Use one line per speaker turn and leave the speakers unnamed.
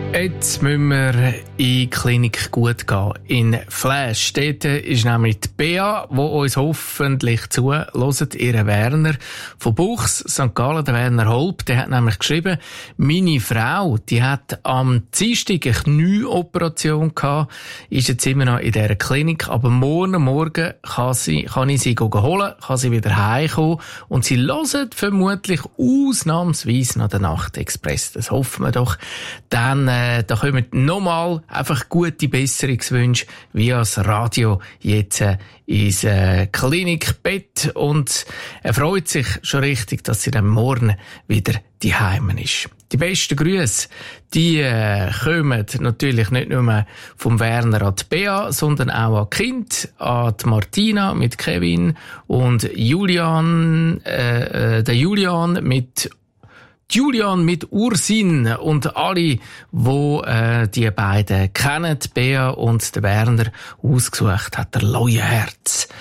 Jetzt müssen wir in die Klinik gut gehen. In Flash. Dort ist nämlich die Bea, die uns hoffentlich zuhört, ihre Werner von Buchs, St. Gallen, der Werner Holb. Der hat nämlich geschrieben, meine Frau, die hat am Dienstag eine Knieoperation gehabt, ist jetzt immer noch in dieser Klinik, aber morgen kann ich sie holen, kann sie wieder heimkommen und sie hören vermutlich ausnahmsweise noch den Nachtexpress. Das hoffen wir doch. Dann da kommen nochmal einfach gute Besserungswünsche via das Radio jetzt ins Klinikbett und er freut sich schon richtig, dass sie dann morgen wieder daheim ist. Die besten Grüße, die kommen natürlich nicht nur vom Werner an die Bea, sondern auch an die Kind, an die Martina mit Kevin und Julian, der Julian mit Ursin und alle, wo die beiden kennen, Bea und der Werner, ausgesucht hat, der Leuenherz.